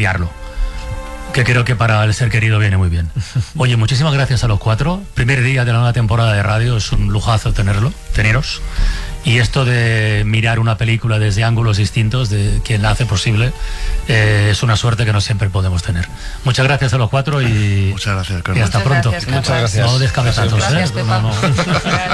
criarlo, que creo que para el ser querido viene muy bien. Oye, muchísimas gracias a los 4. Primer día de la nueva temporada de radio, es un lujazo teneros. Y esto de mirar una película desde ángulos distintos, de quien la hace posible, es una suerte que no siempre podemos tener. Muchas gracias a los 4 y muchas gracias, Carlos. Y hasta pronto. Muchas gracias. No descabezazos, Gracias, ¿eh? No.